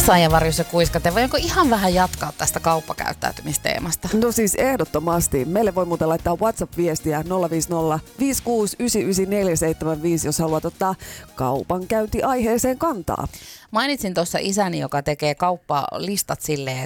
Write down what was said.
Saija Varjus ja Kuiskate, voinko ihan vähän jatkaa tästä kauppakäyttäytymisteemasta? No siis ehdottomasti. Meille voi muuten laittaa WhatsApp-viestiä 050 5699475, jos haluat ottaa kaupankäyntiaiheeseen kantaa. Mainitsin tuossa isäni, joka tekee kauppalistat silleen,